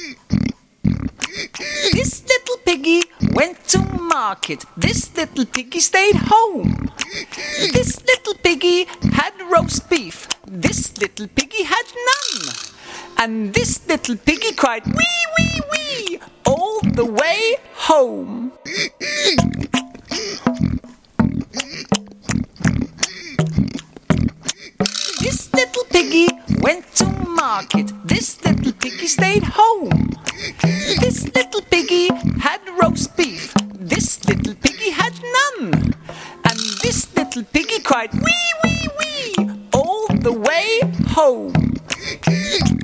This little piggy went to market. This little piggy stayed home. This little piggy had roast beef. This little piggy had none. And this little piggy cried, wee, wee, wee, all the way home. This little piggy went to market. This little piggy stayed home. This little piggy had roast beef. This little piggy had none. And this little piggy cried, wee, wee, wee, all the way home.